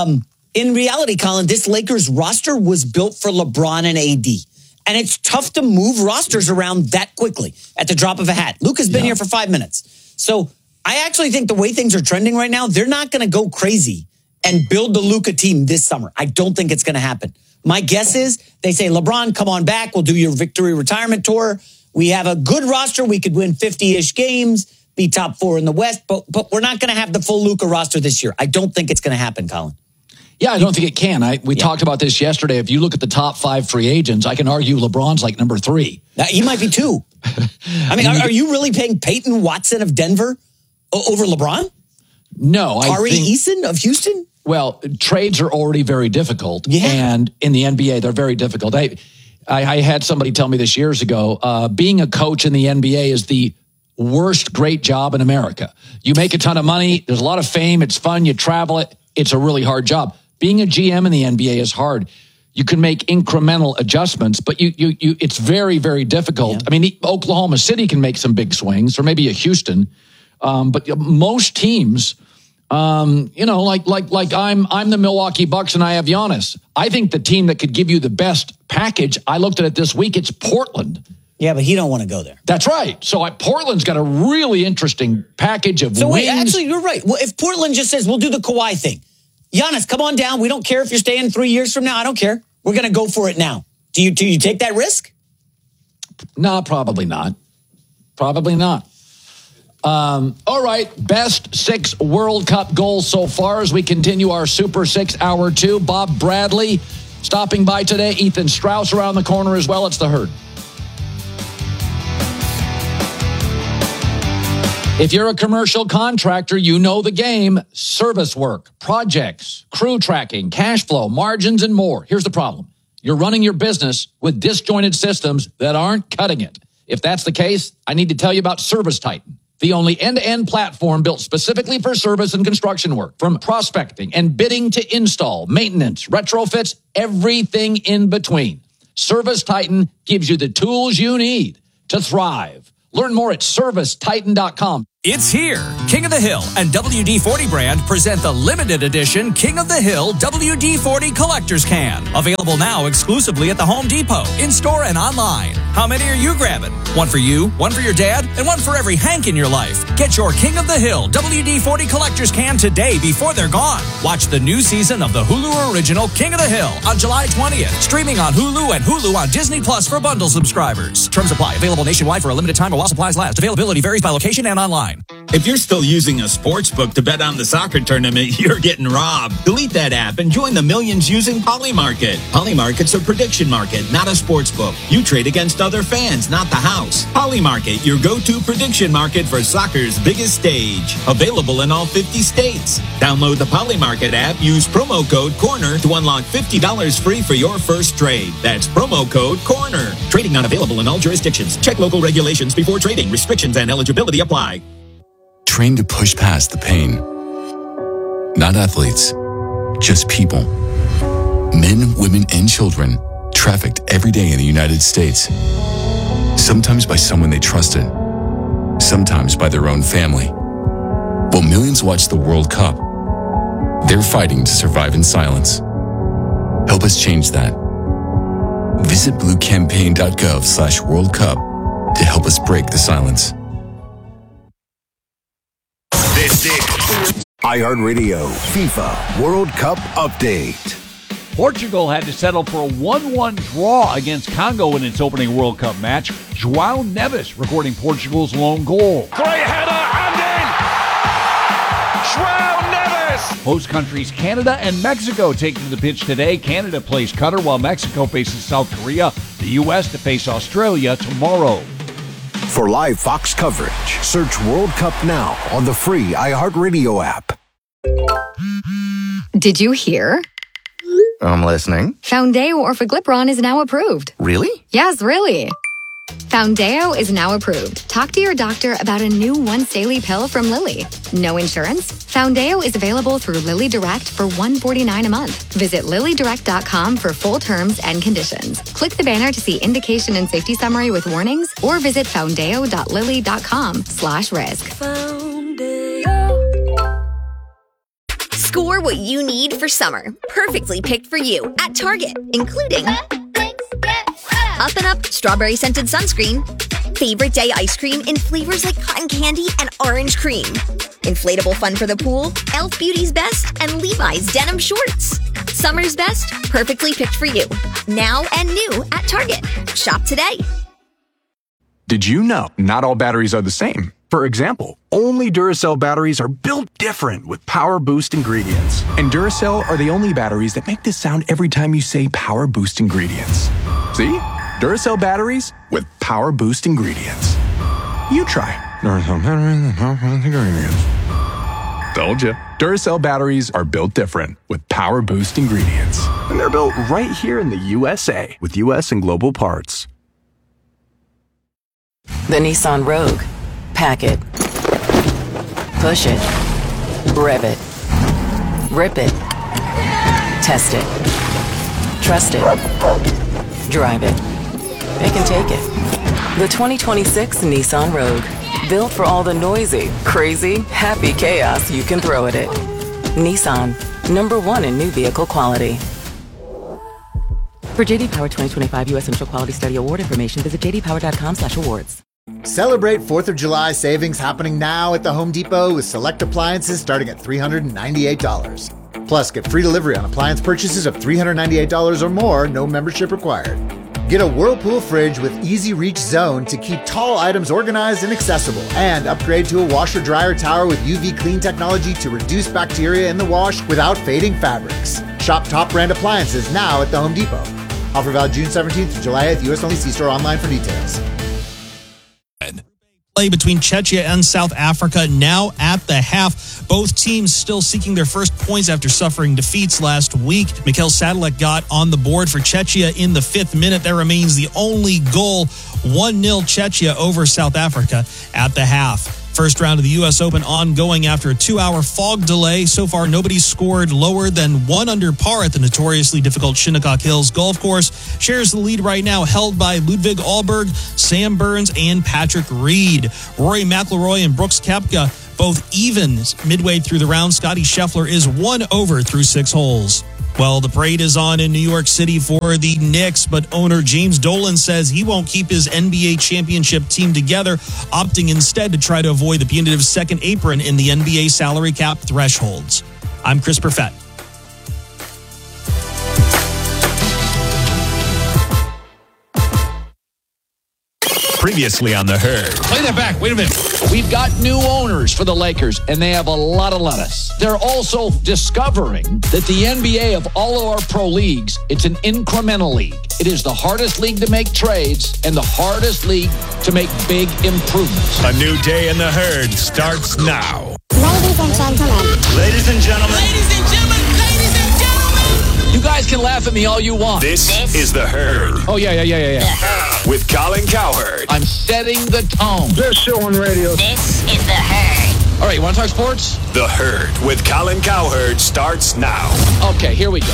In reality, Colin, this Lakers roster was built for LeBron and AD. And it's tough to move rosters around that quickly at the drop of a hat. Luka's been here for 5 minutes. So I actually think the way things are trending right now, they're not going to go crazy and build the Luka team this summer. I don't think it's going to happen. My guess is they say, LeBron, come on back. We'll do your victory retirement tour. We have a good roster. We could win 50-ish games, be top 4 in the West. But we're not going to have the full Luka roster this year. I don't think it's going to happen, Colin. Yeah, I don't think it can. We talked about this yesterday. If you look at the top 5 free agents, I can argue LeBron's like number 3. Now, he might be 2. I mean, are you really paying Peyton Watson of Denver over LeBron? No. Tari Eason of Houston? Well, trades are already very difficult. Yeah. And in the NBA, they're very difficult. I had somebody tell me this years ago, being a coach in the NBA is the worst great job in America. You make a ton of money. There's a lot of fame. It's fun. You travel it. It's a really hard job. Being a GM in the NBA is hard. You can make incremental adjustments, but it's very, very difficult. Yeah. I mean, Oklahoma City can make some big swings, or maybe a Houston, but most teams, like I'm the Milwaukee Bucks and I have Giannis. I think the team that could give you the best package, I looked at it this week, it's Portland. Yeah, but he don't want to go there. That's right. So Portland's got a really interesting package of wins. Wait, actually, you're right. Well, if Portland just says, we'll do the Kawhi thing. Giannis, come on down. We don't care if you're staying 3 years from now. I don't care. We're going to go for it now. Do you take that risk? No, probably not. Probably not. All right. Best 6 World Cup goals so far as we continue our Super 6 Hour 2. Bob Bradley stopping by today. Ethan Strauss around the corner as well. It's The Herd. If you're a commercial contractor, you know the game. Service work, projects, crew tracking, cash flow, margins, and more. Here's the problem. You're running your business with disjointed systems that aren't cutting it. If that's the case, I need to tell you about ServiceTitan, the only end-to-end platform built specifically for service and construction work. From prospecting and bidding to install, maintenance, retrofits, everything in between. Service Titan gives you the tools you need to thrive. Learn more at servicetitan.com. It's here. King of the Hill and WD-40 brand present the limited edition King of the Hill WD-40 Collector's Can. Available now exclusively at the Home Depot, in-store and online. How many are you grabbing? One for you, one for your dad, and one for every Hank in your life. Get your King of the Hill WD-40 Collector's Can today before they're gone. Watch the new season of the Hulu original King of the Hill on July 20th. Streaming on Hulu and Hulu on Disney Plus for bundle subscribers. Terms apply. Available nationwide for a limited time or while supplies last. Availability varies by location and online. If you're still using a sports book to bet on the soccer tournament, you're getting robbed. Delete that app and join the millions using Polymarket. Polymarket's a prediction market, not a sports book. You trade against other fans, not the house. Polymarket, your go-to prediction market for soccer's biggest stage. Available in all 50 states. Download the Polymarket app, use promo code CORNER to unlock $50 free for your first trade. That's promo code CORNER. Trading not available in all jurisdictions. Check local regulations before trading. Restrictions and eligibility apply. Trained to push past the pain. Not athletes, just people. Men, women, and children trafficked every day in the United States. Sometimes by someone they trusted, sometimes by their own family. While millions watch the World Cup, they're fighting to survive in silence. Help us change that. Visit bluecampaign.gov/World Cup to help us break the silence. This is iHeartRadio FIFA World Cup Update. Portugal had to settle for a 1-1 draw against Congo in its opening World Cup match. João Neves recording Portugal's lone goal. Great header and in! João Neves! Host countries Canada and Mexico taking to the pitch today. Canada plays Qatar while Mexico faces South Korea. The U.S. to face Australia tomorrow. For live Fox coverage, search World Cup now on the free iHeartRadio app. Did you hear? I'm listening. Foundeo Orforglipron is now approved. Really? Yes, really. Foundeo is now approved. Talk to your doctor about a new once-daily pill from Lilly. No insurance? Foundeo is available through Lilly Direct for $149 a month. Visit LillyDirect.com for full terms and conditions. Click the banner to see indication and safety summary with warnings, or visit foundeo.lilly.com/risk. Score what you need for summer. Perfectly picked for you at Target, including Up and Up strawberry scented sunscreen, favorite day ice cream in flavors like cotton candy and orange cream, inflatable fun for the pool, Elf Beauty's Best, and Levi's denim shorts. Summer's best, perfectly picked for you. Now and new at Target. Shop today. Did you know not all batteries are the same? For example, only Duracell batteries are built different with Power Boost ingredients. And Duracell are the only batteries that make this sound every time you say Power Boost ingredients. See? Duracell batteries with Power Boost ingredients. You try. Duracell batteries with Power Boost ingredients. Told you. Duracell batteries are built different with Power Boost ingredients. And they're built right here in the USA with US and global parts. The Nissan Rogue. Pack it. Push it. Rev it. Rip it. Test it. Trust it. Drive it. It can take it. The 2026 Nissan Rogue. Built for all the noisy, crazy, happy chaos you can throw at it. Nissan. #1 in new vehicle quality. For JD Power 2025 U.S. Initial Quality Study Award information, visit jdpower.com/awards. Celebrate 4th of July savings happening now at the Home Depot with select appliances starting at $398. Plus, get free delivery on appliance purchases of $398 or more, no membership required. Get a Whirlpool fridge with easy reach zone to keep tall items organized and accessible. And upgrade to a washer dryer tower with UV clean technology to reduce bacteria in the wash without fading fabrics. Shop top brand appliances now at the Home Depot. Offer valid June 17th to July 8th. US only. See store online for details. Play between Czechia and South Africa now at the half. Both teams still seeking their first points after suffering defeats last week. Mikhail Sadalek got on the board for Czechia in the 5th minute. That remains the only goal. 1-0 Czechia over South Africa at the half. First round of the U.S. Open ongoing after a 2-hour fog delay. So far, nobody's scored lower than 1 under par at the notoriously difficult Shinnecock Hills golf course. Shares the lead right now, held by Ludwig Ahlberg, Sam Burns, and Patrick Reed. Rory McIlroy and Brooks Koepka both even midway through the round. Scotty Scheffler is 1 over through 6 holes. Well, the parade is on in New York City for the Knicks, but owner James Dolan says he won't keep his NBA championship team together, opting instead to try to avoid the punitive second apron in the NBA salary cap thresholds. I'm Chris Perfett. Previously on The Herd. Play that back. Wait a minute. We've got new owners for the Lakers, and they have a lot of lettuce. They're also discovering that the NBA of all of our pro leagues, it's an incremental league. It is the hardest league to make trades and the hardest league to make big improvements. A new day in The Herd starts now. Ladies and gentlemen. Ladies and gentlemen. Ladies and gentlemen. Ladies and gentlemen. You guys can laugh at me all you want. This is The Herd. Oh, yeah. With Colin Cowherd. I'm setting the tone. Best show on radio. This is The Herd. All right, you want to talk sports? The Herd with Colin Cowherd starts now. Okay, here we go.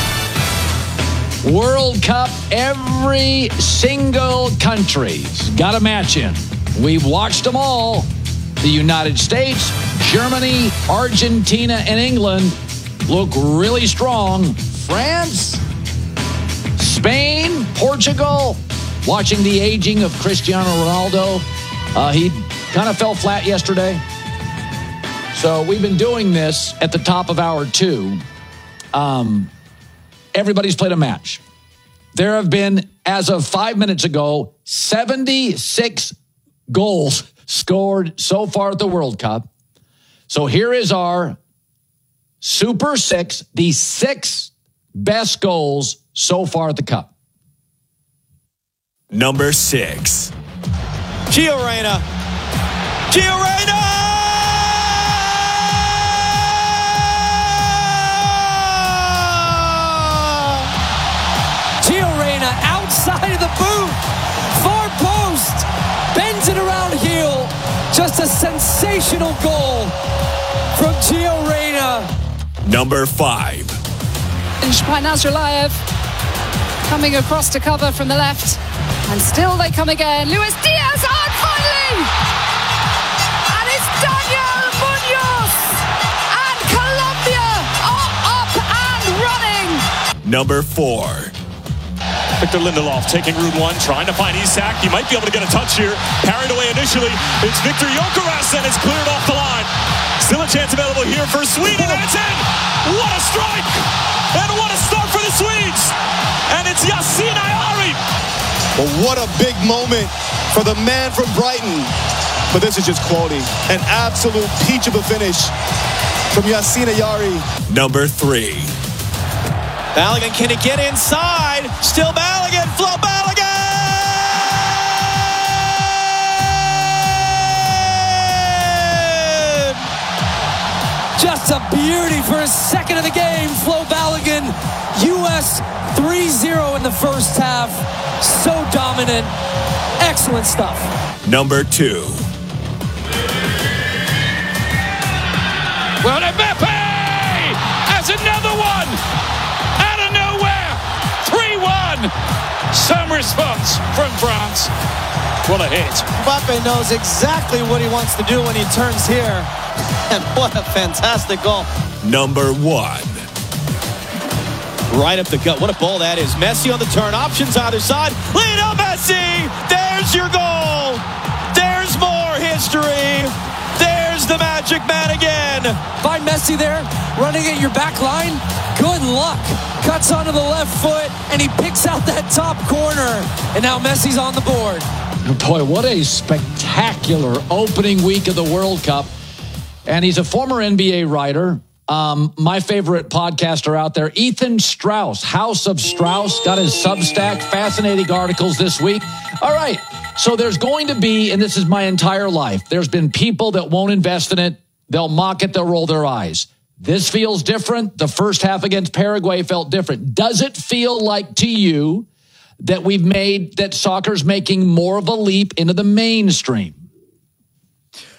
World Cup, every single country's got a match in. We've watched them all. The United States, Germany, Argentina, and England look really strong. France, Spain, Portugal, watching the aging of Cristiano Ronaldo. He kind of fell flat yesterday. So we've been doing this at the top of hour 2. Everybody's played a match. There have been, as of 5 minutes ago, 76 goals scored so far at the World Cup. So here is our Super 6, the 6 best goals so far at the Cup. Number 6. Gio Reyna. Gio Reyna! Gio Reyna outside of the boot. Far post. Bends it around heel. Just a sensational goal from Gio Reyna. Number 5. By Nazarbayev coming across to cover from the left, and still they come again. Luis Diaz on finally, and it's Daniel Munoz, and Colombia are up and running. Number 4. Victor Lindelof taking route 1, trying to find Isak. He might be able to get a touch here. Carried away initially. It's Victor Gyökeres, and it's cleared off the line. Still a chance available here for Sweden, and it's in! What a strike! And what a start for the Swedes! And it's Yasin Ayari! Well, what a big moment for the man from Brighton. But this is just quality. An absolute peach of a finish from Yasin Ayari. Number 3. Balogun, can he get inside? Still Balogun, Flo Balogun! Just a beauty for a second of the game. Flo Balogun, U.S. 3-0 in the first half. So dominant. Excellent stuff. Number 2. Well, Mbappe has another one out of nowhere. 3-1. Some response from France. What a hit. Mbappe knows exactly what he wants to do when he turns here. And what a fantastic goal. Number 1. Right up the gut. What a ball that is. Messi on the turn. Options either side. Lionel Messi! There's your goal! There's more history! There's the magic man again! Find Messi there, running at your back line. Good luck. Cuts onto the left foot, and he picks out that top corner. And now Messi's on the board. Boy, what a spectacular opening week of the World Cup. And he's a former NBA writer. My favorite podcaster out there, Ethan Strauss, House of Strauss, got his Substack. Fascinating articles this week. All right. So there's going to be, and this is my entire life, there's been people that won't invest in it. They'll mock it. They'll roll their eyes. This feels different. The first half against Paraguay felt different. Does it feel like to you that soccer's making more of a leap into the mainstream?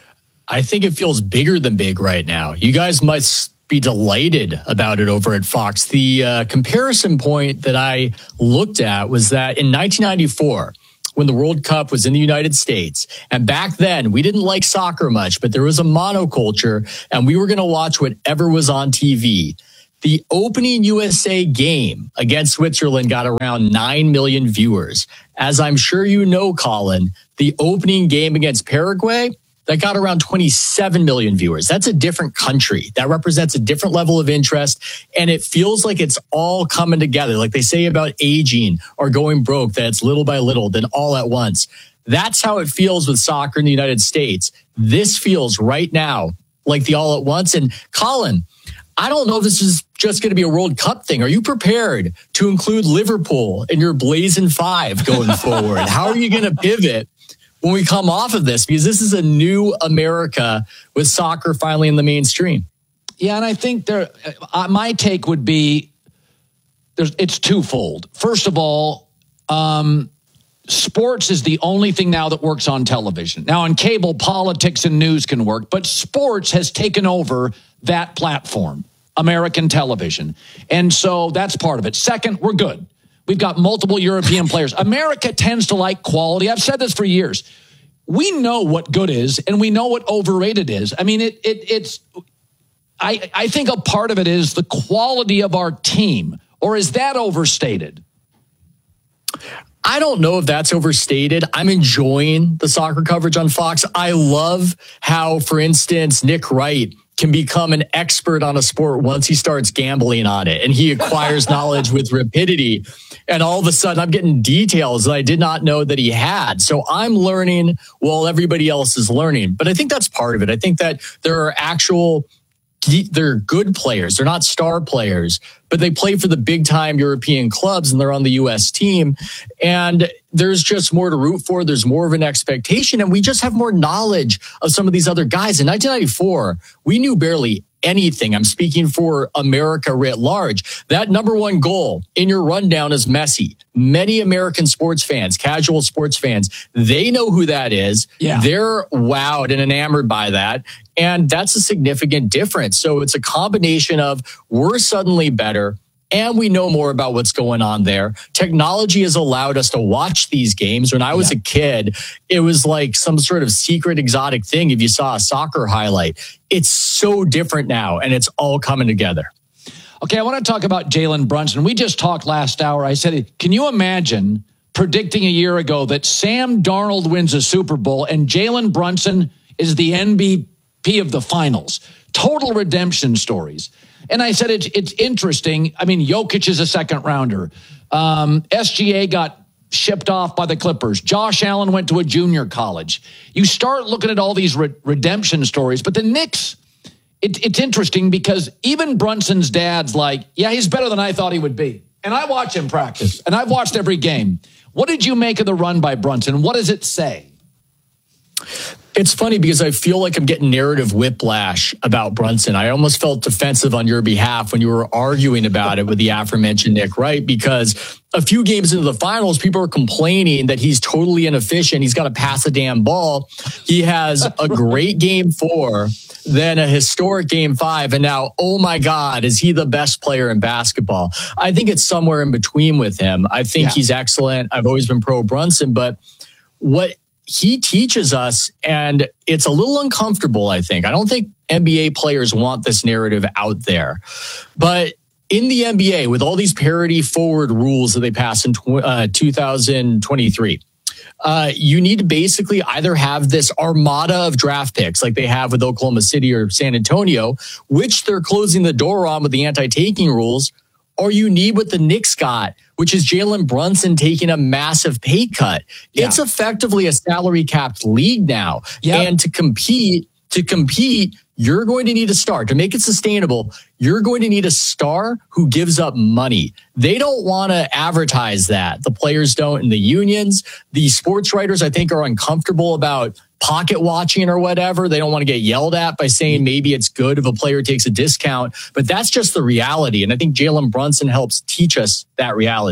I think it feels bigger than big right now. You guys must be delighted about it over at Fox. The comparison point that I looked at was that in 1994, when the World Cup was in the United States, and back then we didn't like soccer much, but there was a monoculture, and we were going to watch whatever was on TV. The opening USA game against Switzerland got around 9 million viewers. As I'm sure you know, Colin, the opening game against Paraguay, that got around 27 million viewers. That's a different country. That represents a different level of interest. And it feels like it's all coming together. Like they say about aging or going broke, that it's little by little, then all at once. That's how it feels with soccer in the United States. This feels right now like the all at once. And Colin, I don't know if this is just going to be a World Cup thing. Are you prepared to include Liverpool in your Blazing Five going forward? How are you going to pivot when we come off of this? Because this is a new America with soccer finally in the mainstream. Yeah, and I think my take would be it's twofold. First of all, sports is the only thing now that works on television. Now, on cable, politics and news can work, but sports has taken over that platform, American television. And so that's part of it. Second, we're good. We've got multiple European players. America tends to like quality. I've said this for years. We know what good is, and we know what overrated is. I mean, I think a part of it is the quality of our team. Or is that overstated? I don't know if that's overstated. I'm enjoying the soccer coverage on Fox. I love how, for instance, Nick Wright can become an expert on a sport once he starts gambling on it, and he acquires knowledge with rapidity. And all of a sudden I'm getting details that I did not know that he had. So I'm learning while everybody else is learning. But I think that's part of it. I think that they're good players. They're not star players, but they play for the big time European clubs and they're on the US team. And there's just more to root for. There's more of an expectation. And we just have more knowledge of some of these other guys. In 1994, we knew barely anything. I'm speaking for America writ large. That number one goal in your rundown is Messi. Many American sports fans, casual sports fans, they know who that is. Yeah. They're wowed and enamored by that. And that's a significant difference. So it's a combination of we're suddenly better and we know more about what's going on there. Technology has allowed us to watch these games. When I was a kid, it was like some sort of secret exotic thing if you saw a soccer highlight. It's so different now, and it's all coming together. Okay, I want to talk about Jalen Brunson. We just talked last hour. I said, can you imagine predicting a year ago that Sam Darnold wins a Super Bowl and Jalen Brunson is the MVP of the finals? Total redemption stories. And I said, it's interesting. I mean, Jokic is a second rounder. SGA got shipped off by the Clippers. Josh Allen went to a junior college. You start looking at all these redemption stories, but the Knicks, it's interesting because even Brunson's dad's like, yeah, he's better than I thought he would be. And I watch him practice, and I've watched every game. What did you make of the run by Brunson? What does it say? It's funny because I feel like I'm getting narrative whiplash about Brunson. I almost felt defensive on your behalf when you were arguing about it with the aforementioned Nick Wright, because a few games into the finals, people are complaining that he's totally inefficient. He's got to pass a damn ball. He has a great game 4, then a historic game 5. And now, oh my God, is he the best player in basketball? I think it's somewhere in between with him. I think he's excellent. I've always been pro Brunson, but what he teaches us, and it's a little uncomfortable, I think. I don't think NBA players want this narrative out there. But in the NBA, with all these parity forward rules that they passed in 2023, you need to basically either have this armada of draft picks like they have with Oklahoma City or San Antonio, which they're closing the door on with the anti-taking rules, or you need what the Knicks got, which is Jalen Brunson taking a massive pay cut. Yeah. It's effectively a salary capped league now. Yep. And to compete, you're going to need a star. To make it sustainable, you're going to need a star who gives up money. They don't want to advertise that. The players don't, and the unions, the sports writers, I think, are uncomfortable about pocket watching or whatever. They don't want to get yelled at by saying maybe it's good if a player takes a discount, but that's just the reality. And I think Jalen Brunson helps teach us that reality.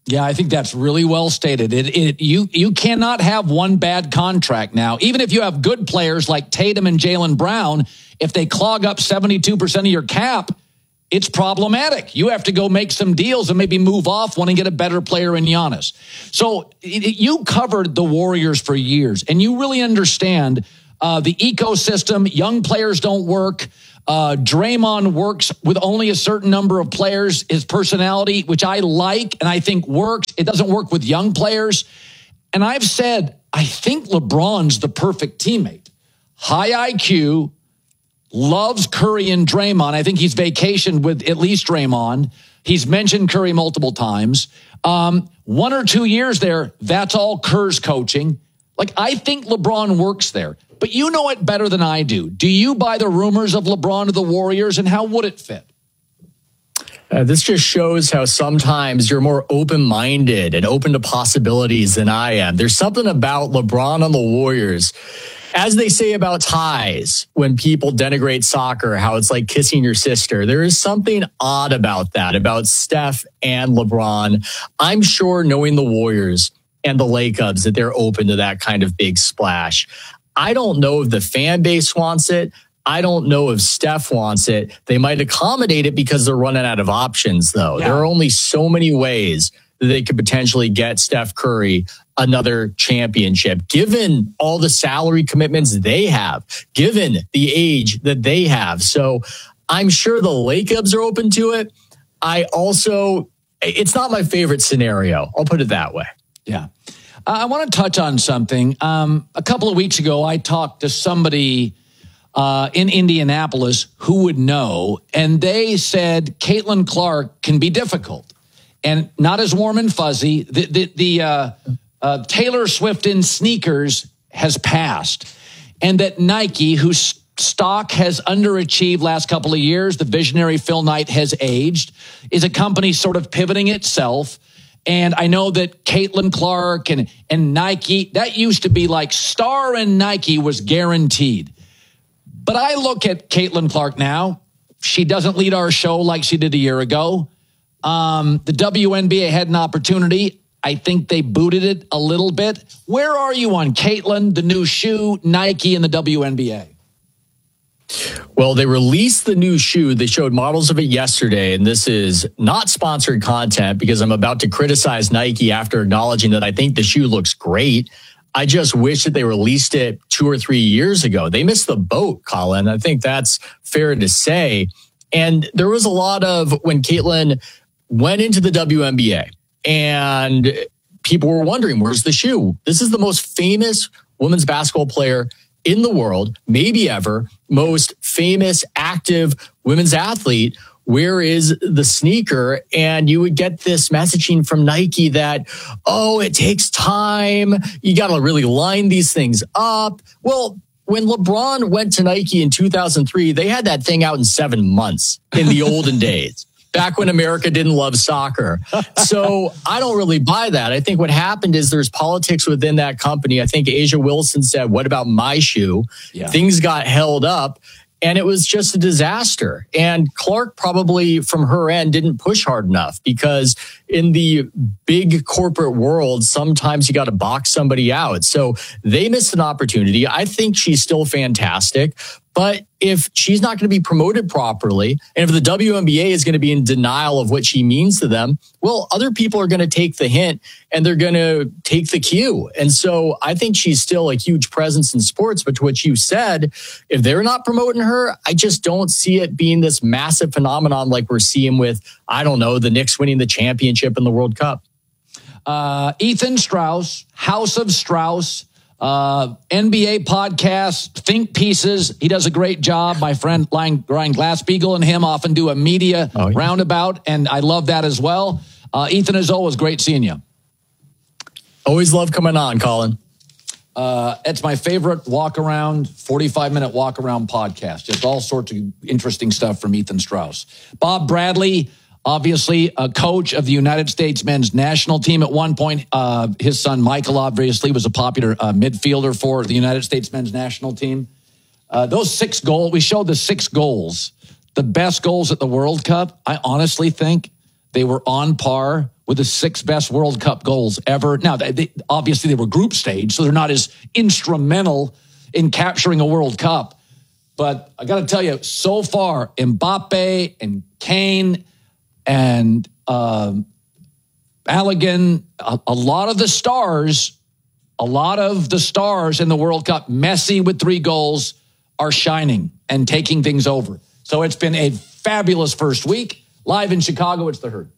Yeah, I think that's really well stated. You cannot have one bad contract now. Even if you have good players like Tatum and Jaylen Brown, if they clog up 72% of your cap, it's problematic. You have to go make some deals and maybe move off one and get a better player in Giannis. So you covered the Warriors for years, and you really understand the ecosystem. Young players don't work. Draymond works with only a certain number of players. His personality, which I like and I think works, it doesn't work with young players. And I've said, I think LeBron's the perfect teammate. High IQ, loves Curry and Draymond. I think he's vacationed with at least Draymond. He's mentioned Curry multiple times. 1 or 2 years there, that's all Kerr's coaching. Like, I think LeBron works there. But you know it better than I do. Do you buy the rumors of LeBron to the Warriors, and how would it fit? This just shows how sometimes you're more open-minded and open to possibilities than I am. There's something about LeBron on the Warriors, as they say about ties, when people denigrate soccer, how it's like kissing your sister. There is something odd about that, about Steph and LeBron. I'm sure, knowing the Warriors and the Lakers, that they're open to that kind of big splash. I don't know if the fan base wants it. I don't know if Steph wants it. They might accommodate it because they're running out of options, though. Yeah. There are only so many ways that they could potentially get Steph Curry another championship, given all the salary commitments they have, given the age that they have. So I'm sure the Lakers are open to it. It's not my favorite scenario. I'll put it that way. Yeah. I want to touch on something. A couple of weeks ago, I talked to somebody in Indianapolis who would know, and they said Caitlin Clark can be difficult and not as warm and fuzzy. The Taylor Swift in sneakers has passed, and that Nike, whose stock has underachieved last couple of years, the visionary Phil Knight has aged, is a company sort of pivoting itself. And I know that Caitlin Clark and Nike, that used to be like Star and Nike was guaranteed. But I look at Caitlin Clark now. She doesn't lead our show like she did a year ago. The WNBA had an opportunity. I think they booted it a little bit. Where are you on Caitlin, the new shoe, Nike, and the WNBA? Well, they released the new shoe. They showed models of it yesterday, and this is not sponsored content because I'm about to criticize Nike after acknowledging that I think the shoe looks great. I just wish that they released it 2 or 3 years ago. They missed the boat, Colin. I think that's fair to say. And there was a lot of, when Caitlin went into the WNBA and people were wondering, where's the shoe? This is the most famous women's basketball player in the world, maybe ever, most famous active women's athlete. Where is the sneaker? And you would get this messaging from Nike that, oh, it takes time. You got to really line these things up. Well, when LeBron went to Nike in 2003, they had that thing out in 7 months in the olden days, back when America didn't love soccer. So I don't really buy that. I think what happened is there's politics within that company. I think Asia Wilson said, what about my shoe? Yeah. Things got held up. And it was just a disaster. And Clark probably from her end didn't push hard enough because in the big corporate world, sometimes you got to box somebody out. So they missed an opportunity. I think she's still fantastic. But if she's not going to be promoted properly, and if the WNBA is going to be in denial of what she means to them, well, other people are going to take the hint and they're going to take the cue. And so I think she's still a huge presence in sports. But to what you said, if they're not promoting her, I just don't see it being this massive phenomenon like we're seeing with, I don't know, the Knicks winning the championship in the World Cup. Ethan Strauss, House of Strauss, NBA podcast, Think Pieces. He does a great job. My friend Ryan Glassbeagle and him often do a media roundabout, and I love that as well. Ethan, as always, great seeing you. Always love coming on, Colin. It's my favorite walk-around, 45-minute walk-around podcast. Just all sorts of interesting stuff from Ethan Strauss. Bob Bradley, obviously a coach of the United States men's national team at one point. His son, Michael, obviously was a popular midfielder for the United States men's national team. Those 6 goals, we showed the 6 goals, the best goals at the World Cup. I honestly think They were on par with the 6 best World Cup goals ever. Now, obviously, they were group stage, so they're not as instrumental in capturing a World Cup. But I got to tell you, so far, Mbappe and Kane and Allegan, a lot of the stars in the World Cup, Messi with 3 goals, are shining and taking things over. So it's been a fabulous first week. Live in Chicago, it's The Herd.